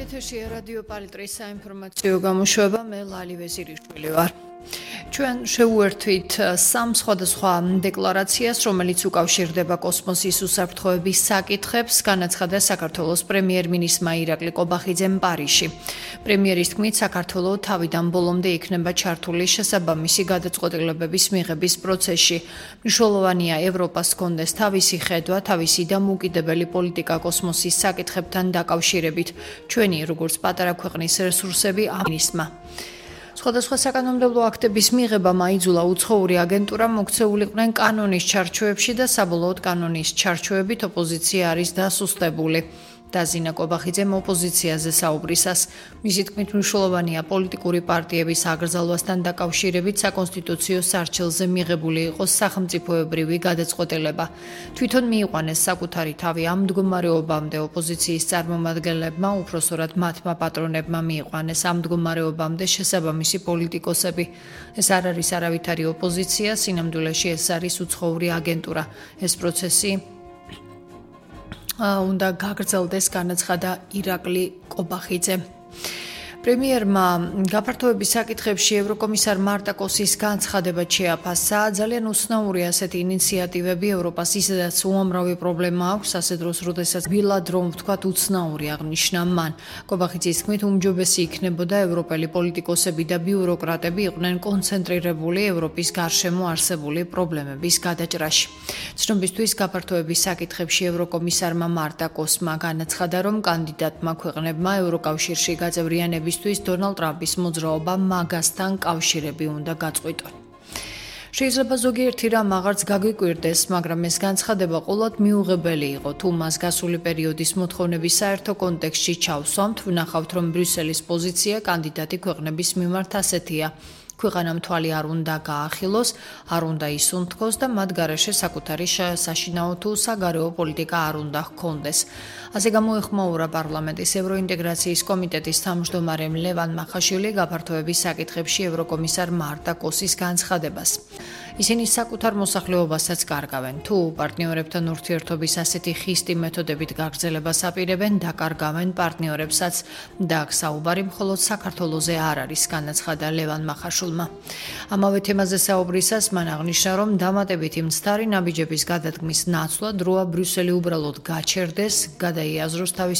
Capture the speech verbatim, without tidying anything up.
ეთერშია რადიო პალიტრის საინფორმაციო გამოშვება, მე ლალი ვეზირიშვილი ვარ. ჩვენ შევუერთვით სამ სხვადასხვა დეკლარაციას, რომელიც უკავშირდება კოსმოსის უსაფრთხოების საკითხებს, განაცხადა საქართველოს პრემიერ-მინისტრმა ირაკლი კობახიძემ პარიზში. პრემიერის თქმით, საქართველო თავიდან ბოლომდე იქნება ჩართული შესაბამისი გადაწყვეტილებების მიღების პროცესში. მნიშვნელოვანია ევროპას ჰქონდეს თავისი ხედვა, თავისი დამოუკიდებელი პოლიტიკა კოსმოსის საკითხებთან დაკავშირებით. ჩვენი, როგორც პატარა ქვეყნის რესურსები, მინისტრმა. სხვადასხვა საკანონმდებლო აქტების მიღებამ აიძულა უცხოური აგენტურამ მოქცეულიყვნენ კანონის ჩარჩოებში და საბოლოოდ კანონის ჩარჩოებით ოპოზიცია არის დასუსტებული. დაზინა კობახიძემ ოპოზიციაზე საუბრისას. მისი თქმით, მნიშვნელოვანია პოლიტიკური პარტიების აკრძალვასთან დაკავშირებით საკონსტიტუციო სარჩელზე მიღებული იყოს სახელმწიფოებრივი გადაწყვეტილება. თვითონ მიიყვანეს საკუთარი თავი ამ მდგომარეობამდე ოპოზიციის წარმომადგენლებმა, უფროსორად მათმა პატრონებმა მიიყვანეს ამ მდგომარეობამდე შესაბამისი პოლიტიკოსები. ეს არ არის არავითარი ოპოზიცია, სინამდვილეში ეს არის უცხოური აგენტურა. ეს პროცესი უნდა გაგრძელდეს, განაცხადა ირაკლი კობახიძე. პრემიერმა გაფართოების საკითხებში ევროკომისარ მარტა კოსის განცხადება შეაფასა. ძალიან უცნაური ასეთი ინიციატივები ევროპას ისედაც უამრავი პრობლემა აქვს, ასე დროს, როდესაც ვილად რომ ვთქვათ უცნაური აღნიშნა მან. კობახიძის თქმით, უმჯობესი იქნებოდა ევროპელი პოლიტიკოსები და ბიუროკრატები იყვნენ კონცენტრირებული ევროპის გარშემო არსებული პრობლემების გადაჭრაში. ცნობისთვის გაფართოების საკითხებში ევროკომისარმა მარტა კოსმა განაცხადა, რომ კანდიდატმა ქვეყნებმა ევროკავშირში გაწევრიანების დონალდ ტრამპის მოძრაობა მაგასთან კავშირები უნდა გაწყვიტონ. შეიძლება ზოგიერთი რამ აღარც გაგვიკვირდეს, მაგრამ ეს განცხადება ყოლად მიუღებელი იყო, თუ მას გასული პერიოდის მოთხოვნების საერთო კონტექსტში ჩავსვამთ, ვნახავთ, რომ ბრიუსელის პოზიცია კანდიდატი ქვეყნების მიმართ ასეთია. ქვეყანამ თვალი არ უნდა გაახილოს, არ უნდა ისუნთქოს და მათ გარეშე საკუთარი საშინაო თუ საგარეო პოლიტიკა არ უნდა ჰქონდეს. ასე გამოეხმაურა პარლამენტის ევროინტეგრაციის კომიტეტის თავმჯდომარემ ლევან მახაშვილი გაფართოების საკითხებში ევროკომისარ მარტა კოსის განცხადებას. ისინი საკუთარ მოსახლეობასაც კარგავენ. თუ პარტნიორებთან ურთიერთობის ასეთი ხისტი მეთოდებით გაგრძელებას აპირებენ, დაკარგავენ პარტნიორებსაც და აქ საუბარი მხოლოდ საქართველოზე არ არის, განაცხადა ლევან მახაშვილმა. ამავე თემაზე საუბრისას მან აღნიშნა, რომ დამატებითი მცდარი ნაბიჯების გადადგმის ნაცვლად როა ბრიუსელი უბრალოდ გაჩერდეს, გადაიაზროს თავისი